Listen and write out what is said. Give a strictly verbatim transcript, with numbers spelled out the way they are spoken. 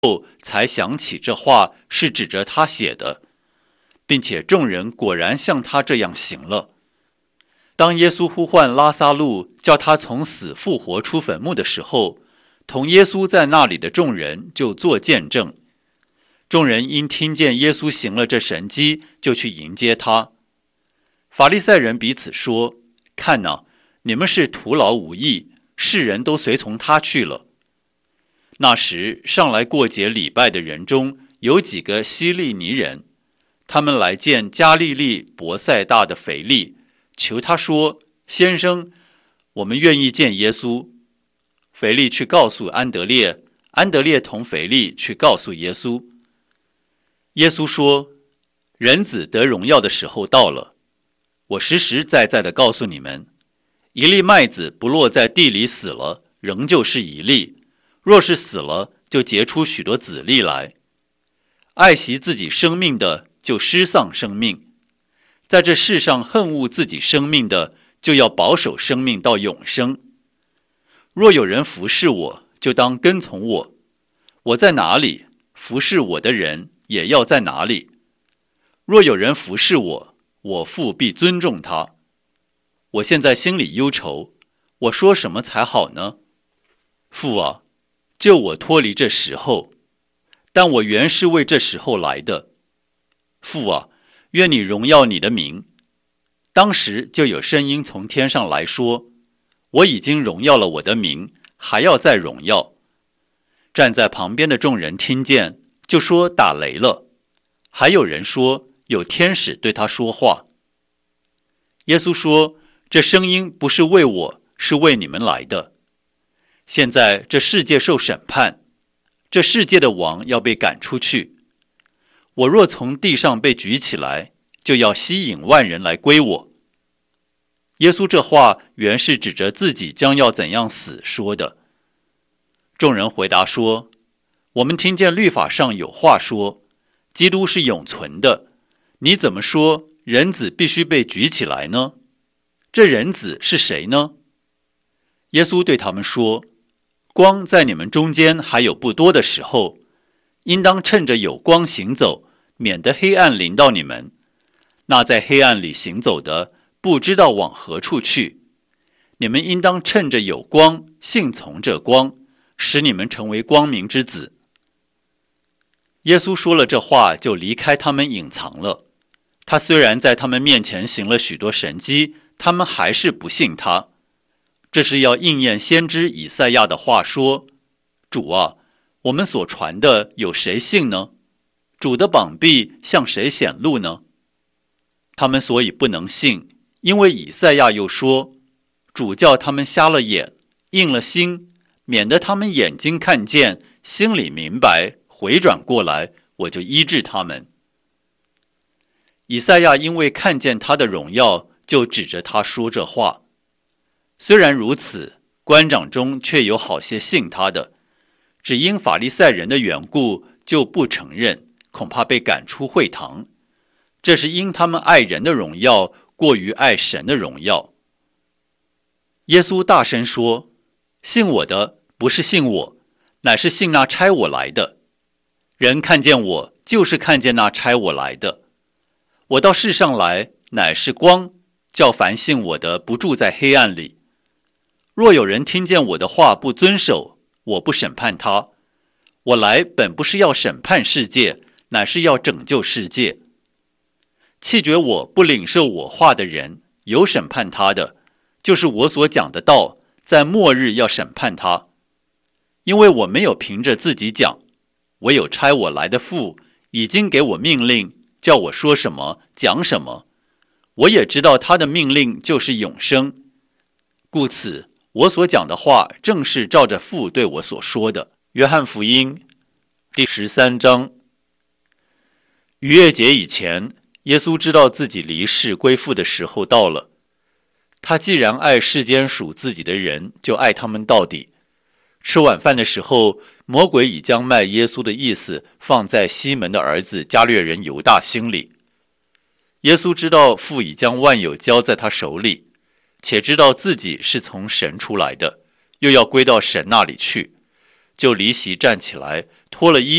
后才想起这话是指着他写的，并且众人果然像他这样行了。当耶稣呼唤拉撒路，叫他从死复活出坟墓的时候，同耶稣在那里的众人就作见证。众人因听见耶稣行了这神迹，就去迎接他。法利赛人彼此说：看哪，你们是徒劳无益，世人都随从他去了。那时上来过节礼拜的人中有几个希利尼人，他们来见加利利伯赛大的腓力，求他说：先生，我们愿意见耶稣。腓力去告诉安德烈，安德烈同腓力去告诉耶稣。耶稣说：人子得荣耀的时候到了。我实实在在地告诉你们，一粒麦子不落在地里死了，仍旧是一粒；若是死了，就结出许多子粒来。爱惜自己生命的，就失丧生命；在这世上恨恶自己生命的，就要保守生命到永生。若有人服侍我，就当跟从我；我在哪里，服侍我的人也要在哪里。若有人服侍我，我父必尊重他。我现在心里忧愁，我说什么才好呢？父啊，救我脱离这时候，但我原是为这时候来的。父啊，愿你荣耀你的名。当时就有声音从天上来说：我已经荣耀了我的名，还要再荣耀。站在旁边的众人听见，就说打雷了。还有人说有天使对他说话。耶稣说：这声音不是为我，是为你们来的。现在这世界受审判，这世界的王要被赶出去。我若从地上被举起来，就要吸引万人来归我。耶稣这话原是指着自己将要怎样死说的。众人回答说：我们听见律法上有话说，基督是永存的，你怎么说人子必须被举起来呢？这人子是谁呢？耶稣对他们说：光在你们中间还有不多的时候，应当趁着有光行走，免得黑暗临到你们。那在黑暗里行走的，不知道往何处去。你们应当趁着有光，信从这光，使你们成为光明之子。耶稣说了这话，就离开他们隐藏了。他虽然在他们面前行了许多神迹，他们还是不信他。这是要应验先知以赛亚的话说：主啊，我们所传的有谁信呢？主的膀臂向谁显露呢？他们所以不能信，因为以赛亚又说：主叫他们瞎了眼，硬了心，免得他们眼睛看见，心里明白，回转过来，我就医治他们。以赛亚因为看见他的荣耀，就指着他说这话。虽然如此，官长中却有好些信他的，只因法利赛人的缘故，就不承认，恐怕被赶出会堂。这是因他们爱人的荣耀过于爱神的荣耀。耶稣大声说：信我的不是信我，乃是信那差我来的。人看见我，就是看见那差我来的。我到世上来，乃是光，叫凡信我的不住在黑暗里。若有人听见我的话不遵守，我不审判他。我来本不是要审判世界，乃是要拯救世界。弃绝我不领受我话的人，有审判他的，就是我所讲的道，在末日要审判他。因为我没有凭着自己讲，唯有差我来的父已经给我命令，叫我说什么讲什么。我也知道他的命令就是永生，故此我所讲的话正是照着父对我所说的。约翰福音第十三章。逾越节以前，耶稣知道自己离世归父的时候到了。他既然爱世间属自己的人，就爱他们到底。吃晚饭的时候，魔鬼已将卖耶稣的意思放在西门的儿子加略人犹大心里。耶稣知道父已将万有交在他手里，且知道自己是从神出来的，又要归到神那里去， 就离席站起来，脱了衣